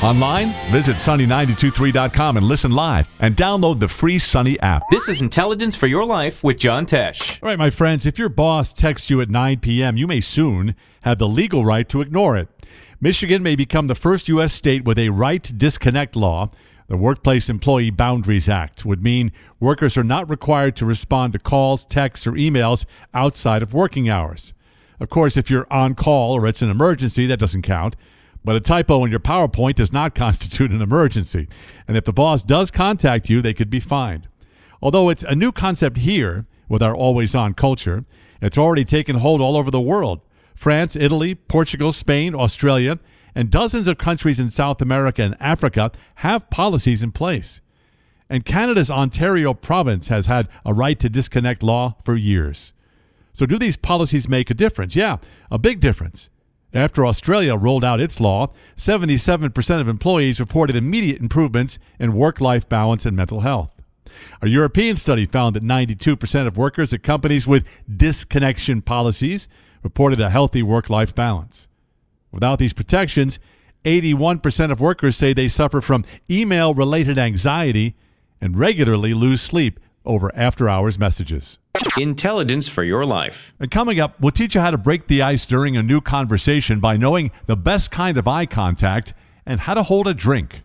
Online, visit sunny923.com and listen live and download the free Sunny app. This is Intelligence for Your Life with John Tesh. All right, my friends, if your boss texts you at 9 p.m., you may soon have the legal right to ignore it. Michigan may become the first U.S. state with a right to disconnect law. The Workplace Employee Boundaries Act would mean workers are not required to respond to calls, texts, or emails outside of working hours. Of course, if you're on call or it's an emergency, that doesn't count. But a typo in your PowerPoint does not constitute an emergency. And if the boss does contact you, they could be fined. Although it's a new concept here with our always-on culture, it's already taken hold all over the world. France, Italy, Portugal, Spain, Australia, and dozens of countries in South America and Africa have policies in place. And Canada's Ontario province has had a right to disconnect law for years. So do these policies make a difference? Yeah, a big difference. After Australia rolled out its law, 77% of employees reported immediate improvements in work-life balance and mental health. A European study found that 92% of workers at companies with disconnection policies reported a healthy work-life balance. Without these protections, 81% of workers say they suffer from email-related anxiety and regularly lose sleep over after-hours messages. Intelligence for Your Life. And coming up, we'll teach you how to break the ice during a new conversation by knowing the best kind of eye contact and how to hold a drink.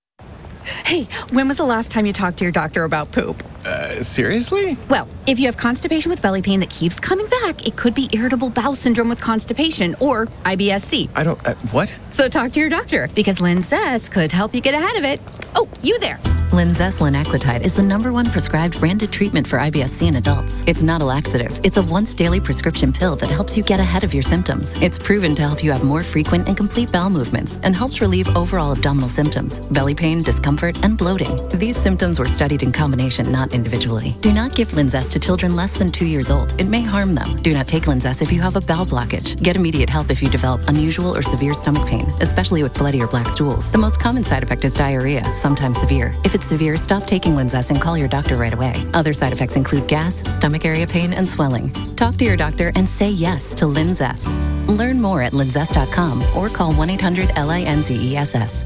Hey, when was the last time you talked to your doctor about poop? Seriously? Well, if you have constipation with belly pain that keeps coming back, it could be irritable bowel syndrome with constipation or IBS-C. What? So talk to your doctor because Linzess could help you get ahead of it. Oh, you there. Linzess linaclotide is the #1 prescribed branded treatment for IBS-C in adults. It's not a laxative. It's a once-daily prescription pill that helps you get ahead of your symptoms. It's proven to help you have more frequent and complete bowel movements and helps relieve overall abdominal symptoms, belly pain, discomfort, and bloating. These symptoms were studied in combination, not individually. Do not give Linzess to children less than 2 years old. It may harm them. Do not take Linzess if you have a bowel blockage. Get immediate help if you develop unusual or severe stomach pain, especially with bloody or black stools. The most common side effect is diarrhea, sometimes severe. If it's severe, stop taking Linzess and call your doctor right away. Other side effects include gas, stomach area pain, and swelling. Talk to your doctor and say yes to Linzess. Learn more at linzess.com or call 1-800-LINZESS.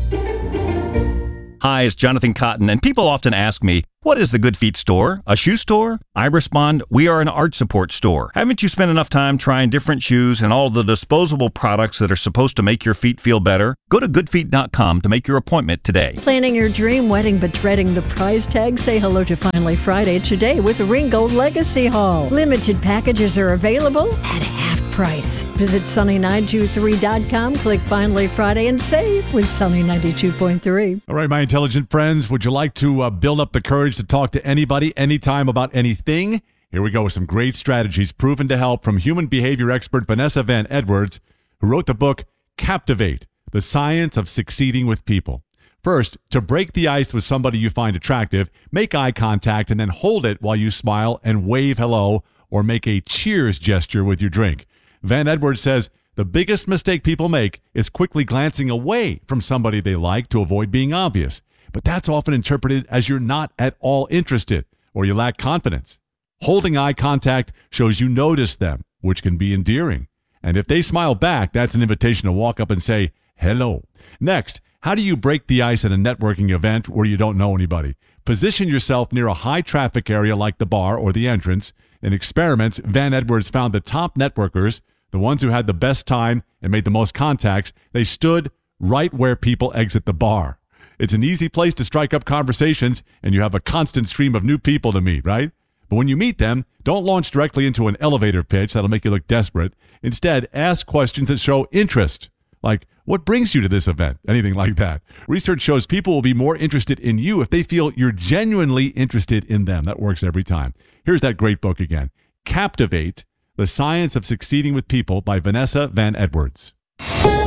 Hi, it's Jonathan Cotton, and people often ask me, what is the Good Feet store? A shoe store? I respond, we are an art support store. Haven't you spent enough time trying different shoes and all the disposable products that are supposed to make your feet feel better? Go to goodfeet.com to make your appointment today. Planning your dream wedding but dreading the price tag? Say hello to Finally Friday today with Ringo Legacy Hall. Limited packages are available at half price. Visit sunny923.com, click Finally Friday, and save with Sunny 92.3. All right, my intelligent friends, would you like to build up the courage to talk to anybody, anytime about anything? Here we go with some great strategies proven to help from human behavior expert Vanessa Van Edwards, who wrote the book Captivate, The Science of Succeeding with People. First, to break the ice with somebody you find attractive, make eye contact and then hold it while you smile and wave hello or make a cheers gesture with your drink. Van Edwards says the biggest mistake people make is quickly glancing away from somebody they like to avoid being obvious. But that's often interpreted as you're not at all interested or you lack confidence. Holding eye contact shows you notice them, which can be endearing. And if they smile back, that's an invitation to walk up and say, hello. Next, how do you break the ice at a networking event where you don't know anybody? Position yourself near a high traffic area like the bar or the entrance. In experiments, Van Edwards found the top networkers, the ones who had the best time and made the most contacts, they stood right where people exit the bar. It's an easy place to strike up conversations, and you have a constant stream of new people to meet, right? But when you meet them, don't launch directly into an elevator pitch that'll make you look desperate. Instead, ask questions that show interest, like, what brings you to this event? Anything like that. Research shows people will be more interested in you if they feel you're genuinely interested in them. That works every time. Here's that great book again, Captivate, The Science of Succeeding with People by Vanessa Van Edwards.